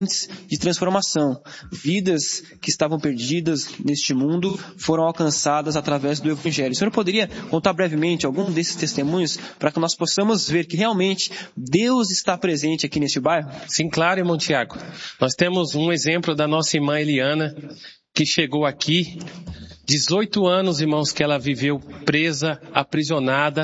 de transformação. Vidas que estavam perdidas neste mundo foram alcançadas através do Evangelho. O senhor poderia contar brevemente algum desses testemunhos para que nós possamos ver que realmente Deus está presente aqui neste bairro? Sim, claro, irmão Tiago. Nós temos um exemplo da nossa irmã Eliana, que chegou aqui, 18 anos, irmãos, que ela viveu presa, aprisionada,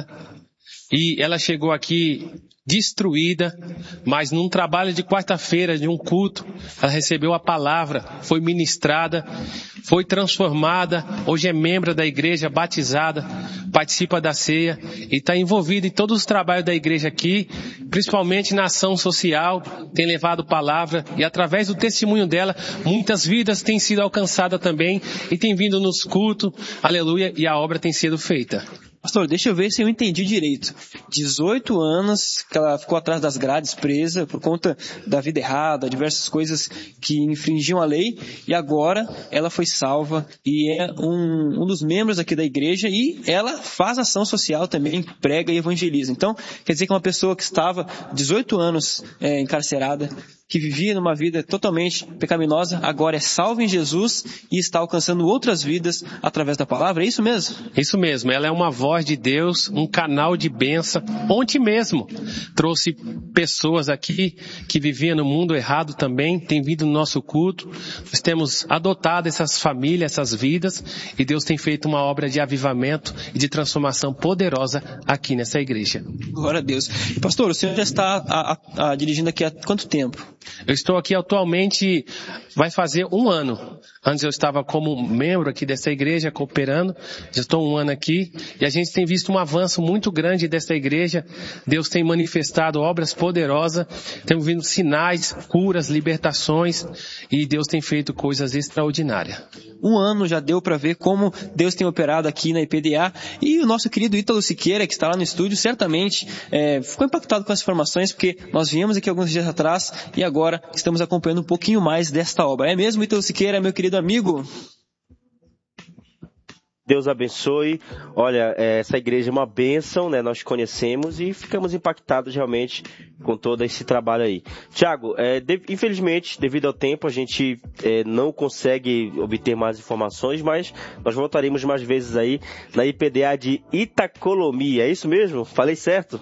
e ela chegou aqui destruída, mas num trabalho de quarta-feira, de um culto, ela recebeu a palavra, foi ministrada, foi transformada, hoje é membro da igreja, batizada, participa da ceia e está envolvida em todos os trabalhos da igreja aqui, principalmente na ação social, tem levado palavra e através do testemunho dela, muitas vidas têm sido alcançadas também e tem vindo nos cultos, aleluia, e a obra tem sido feita. Pastor, deixa eu ver se eu entendi direito. 18 anos que ela ficou atrás das grades, presa, por conta da vida errada, diversas coisas que infringiam a lei, e agora ela foi salva e é um dos membros aqui da igreja, e ela faz ação social também, prega e evangeliza. Então, quer dizer que uma pessoa que estava 18 anos encarcerada, que vivia numa vida totalmente pecaminosa, agora é salva em Jesus e está alcançando outras vidas através da palavra, é isso mesmo? Isso mesmo, ela é uma voz de Deus, um canal de bênção. Ontem mesmo trouxe pessoas aqui que viviam no mundo errado também, tem vindo no nosso culto. Nós temos adotado essas famílias, essas vidas, e Deus tem feito uma obra de avivamento e de transformação poderosa aqui nessa igreja. Glória a Deus. E pastor, o senhor já está dirigindo aqui há quanto tempo? Eu estou aqui atualmente, vai fazer 1 ano. Antes eu estava como membro aqui dessa igreja, cooperando. Já estou 1 ano aqui e a gente tem visto um avanço muito grande dessa igreja. Deus tem manifestado obras poderosas. Temos visto sinais, curas, libertações e Deus tem feito coisas extraordinárias. 1 ano já deu para ver como Deus tem operado aqui na IPDA, e o nosso querido Ítalo Siqueira, que está lá no estúdio, certamente ficou impactado com as informações, porque nós viemos aqui alguns dias atrás e agora estamos acompanhando um pouquinho mais desta obra. É mesmo, Ítalo Siqueira, meu querido amigo? Deus abençoe. Olha, essa igreja é uma bênção, né? Nós conhecemos e ficamos impactados realmente com todo esse trabalho aí. Tiago, infelizmente, devido ao tempo, a gente não consegue obter mais informações, mas nós voltaremos mais vezes aí na IPDA de Itacolomi. É isso mesmo? Falei certo?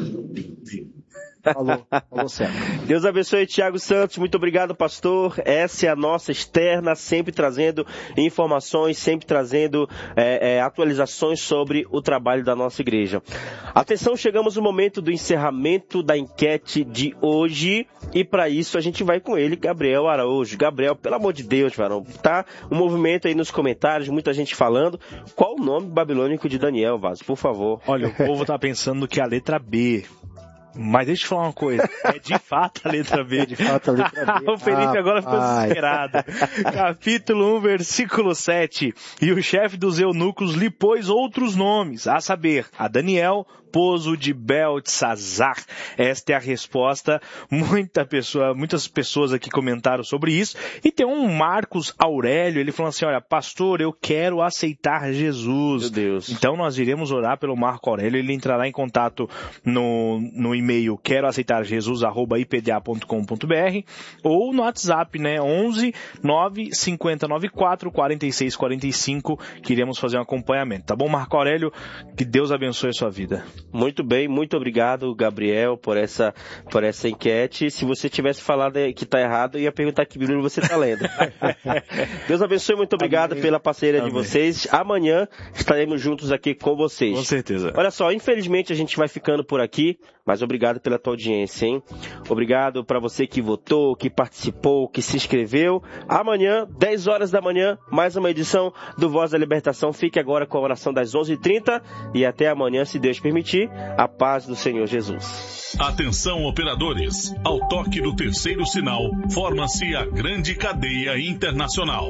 Falou certo. Deus abençoe, Tiago Santos. Muito obrigado, pastor. Essa é a nossa externa, sempre trazendo informações, sempre trazendo atualizações sobre o trabalho da nossa igreja. Atenção, chegamos no momento do encerramento da enquete de hoje. E para isso a gente vai com ele, Gabriel Araújo. Gabriel, pelo amor de Deus, varão, tá um movimento aí nos comentários, muita gente falando. Qual o nome babilônico de Daniel, Vaz? Por favor. Olha, o povo tá pensando que é a letra B. Mas deixa eu te falar uma coisa, é de fato a letra B. De fato a letra B. O Felipe agora ficou desesperado. Capítulo 1, versículo 7. E o chefe dos eunucos lhe pôs outros nomes, a saber, a Daniel, esposo de Beltesazar. Esta é a resposta. Muitas pessoas aqui comentaram sobre isso. E tem um Marcos Aurélio, ele falou assim, olha, pastor, eu quero aceitar Jesus. Meu Deus. Então nós iremos orar pelo Marco Aurélio, ele entrará em contato no e-mail queroaceitarjesus@ipda.com.br ou no WhatsApp, né, 11 95094 4645, que iremos fazer um acompanhamento. Tá bom, Marco Aurélio? Que Deus abençoe a sua vida. Muito bem, muito obrigado, Gabriel, por essa enquete. Se você tivesse falado que está errado, eu ia perguntar que Bíblia você está lendo. Deus abençoe, muito obrigado pela parceria de vocês. Amanhã estaremos juntos aqui com vocês. Com certeza. Olha só, infelizmente a gente vai ficando por aqui, mas obrigado pela tua audiência, hein? Obrigado para você que votou, que participou, que se inscreveu. Amanhã, 10 horas da manhã, mais uma edição do Voz da Libertação. Fique agora com a oração das 11h30 e até amanhã, se Deus permitir. A paz do Senhor Jesus. Atenção, operadores. Ao toque do terceiro sinal, forma-se a grande cadeia internacional.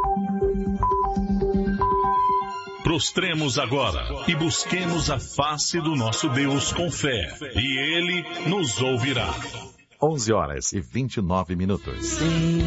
Prostremos agora e busquemos a face do nosso Deus com fé, e Ele nos ouvirá. 11h29.